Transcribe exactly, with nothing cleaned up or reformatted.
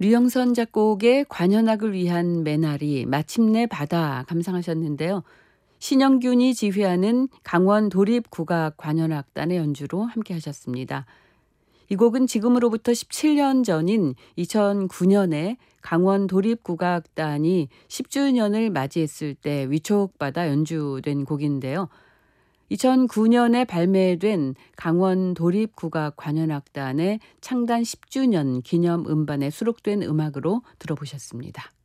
류영선 작곡의 관현악을 위한 메나리 마침내 바다 감상하셨는데요. 신영균이 지휘하는 강원 도립국악 관현악단의 연주로 함께 하셨습니다. 이 곡은 지금으로부터 십칠 년 전인 이천구 년에 강원 도립국악단이 십 주년을 맞이했을 때 위촉받아 연주된 곡인데요. 이천구 년에 발매된 강원 도립국악 관현악단의 창단 십 주년 기념 음반에 수록된 음악으로 들어보셨습니다.